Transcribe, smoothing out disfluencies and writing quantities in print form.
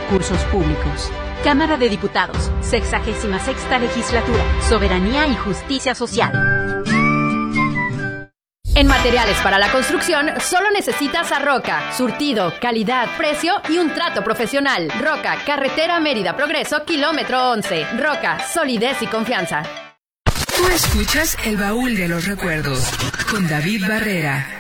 recursos públicos. Cámara de Diputados, 66ª Legislatura, Soberanía y Justicia Social. En materiales para la construcción, solo necesitas a Roca. Surtido, calidad, precio y un trato profesional. Roca, carretera Mérida Progreso, kilómetro 11. Roca, solidez y confianza. Tú escuchas El Baúl de los Recuerdos con David Barrera.